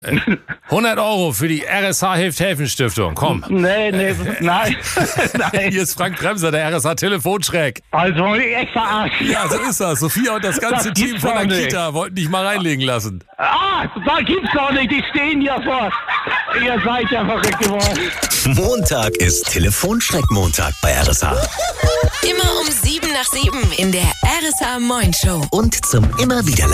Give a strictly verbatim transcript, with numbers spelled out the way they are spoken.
hundert Euro für die R S H Hilft Helfen Stiftung. Komm. Nee, nee, nein. nein. Hier ist Frank Bremser, der R S H Telefonschreck. Also, echt verarscht. Ja, so ist das. Sophia und das ganze Das Team gibt's von der doch nicht. Kita wollten dich mal reinlegen lassen. Ah, da gibt's doch nicht. Die stehen ja vor. Ihr seid ja verrückt geworden. Montag ist Telefonschreck-Montag bei R S H. Immer um sieben nach sieben in der R S H Moin Show. Und zum immer wieder